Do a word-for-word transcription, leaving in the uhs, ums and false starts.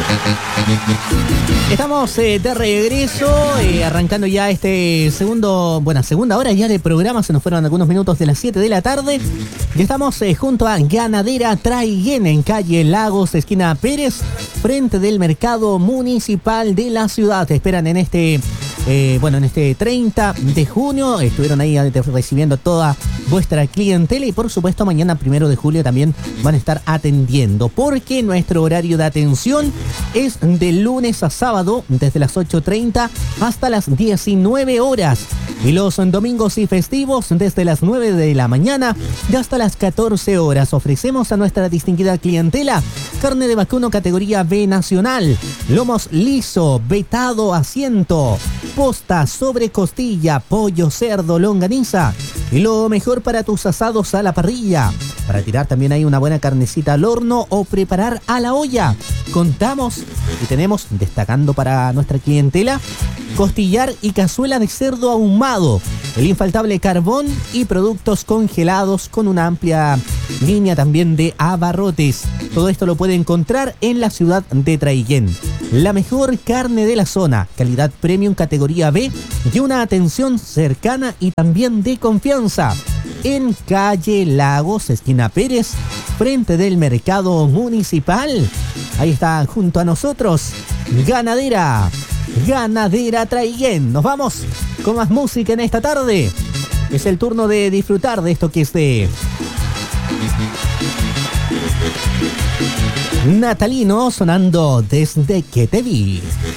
Estamos eh, de regreso, eh, arrancando ya este segundo, bueno, segunda hora ya de programa. Se nos fueron algunos minutos de las siete de la tarde. Y estamos eh, junto a Ganadera Traiguén en calle Lagos, esquina Pérez, frente del mercado municipal de la ciudad. Te esperan en este, eh, bueno, en este treinta de junio. Estuvieron ahí recibiendo toda vuestra clientela y por supuesto mañana primero de julio también van a estar atendiendo, porque nuestro horario de atención es de lunes a sábado desde las ocho treinta hasta las diecinueve horas y los domingos y festivos desde las nueve de la mañana y hasta las catorce horas. Ofrecemos a nuestra distinguida clientela carne de vacuno categoría B nacional, lomos liso, vetado asiento, posta sobre costilla, pollo, cerdo, longaniza y lo mejor para tus asados a la parrilla. Para tirar también hay una buena carnecita al horno o preparar a la olla. Contamos y tenemos, destacando para nuestra clientela, costillar y cazuela de cerdo ahumado, el infaltable carbón y productos congelados con una amplia línea también de abarrotes. Todo esto lo puede encontrar en la ciudad de Traiguén. La mejor carne de la zona, calidad premium categoría B y una atención cercana y también de confianza. En calle Lagos, esquina Pérez, frente del mercado municipal. Ahí está junto a nosotros Ganadera, Ganadera Traiguén. Nos vamos con más música en esta tarde. Es el turno de disfrutar de esto que es de Natalino, sonando Desde que te vi.